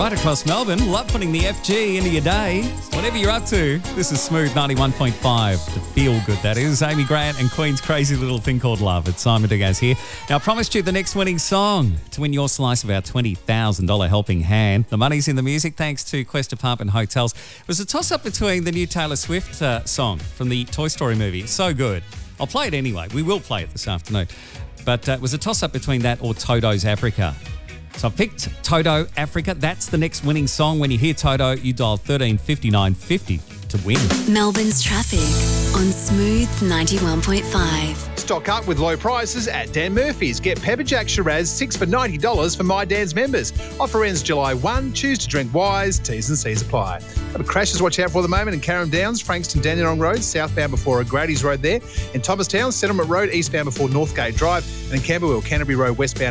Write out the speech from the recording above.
right across Melbourne. Love putting the FG into your day. Whatever you're up to, this is Smooth 91.5. To feel good, that is. Amy Grant and Queen's Crazy Little Thing Called Love. It's Simon Diaz here. Now, I promised you the next winning song to win your slice of our $20,000 helping hand. The money's in the music thanks to Quest Apartment Hotels. It was a toss-up between the new Taylor Swift song from the Toy Story movie. It's so good. I'll play it anyway. We will play it this afternoon. But it was a toss-up between that or Toto's Africa. So I picked Toto Africa. That's the next winning song. When you hear Toto, you dial 13 59 50 to win. Melbourne's traffic on Smooth 91.5. Stock up with low prices at Dan Murphy's. Get Pepper Jack Shiraz 6 for $90 for My Dan's members. Offer ends July 1. Choose to drink wise. T's and C's apply. Have a crashes watch out for the moment in Carrum Downs, Frankston Dandenong Road, southbound before O'Grady's Road there. In Thomastown, Settlement Road, eastbound before Northgate Drive. And in Camberwell, Canterbury Road, westbound